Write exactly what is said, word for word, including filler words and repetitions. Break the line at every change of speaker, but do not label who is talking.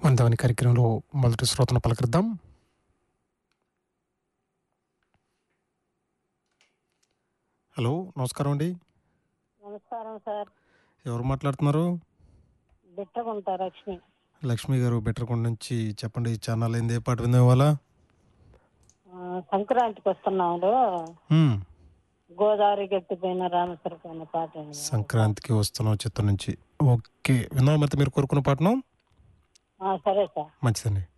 వందవని కార్యక్రమంలో మొదటి శ్రోతను పలకరిద్దాం. హలో, నమస్కారం అండి.
నమస్కారం సార్.
ఎవరు మాట్లాడుతున్నారు?
బిట్టగుంట లక్ష్మి.
లక్ష్మి గారు బిట్రకొండ నుంచి. చెప్పండి, ఛానల్ ఏంది, ఏ పాట విందాం ఇవాళ?
ఆ, సంక్రాంతికి వస్తున్నాడు.
మ్మ్.
గోదావరి గట్టిపోయిన రామసరపైన పాట అండి.
సంక్రాంతికి వస్తున్నాం చిత్రం నుంచి. ఓకే, విందాం. అయితే మీరు కోరుకున్న పాటను.
ఆ, సరే సార్.
మంచిదండి.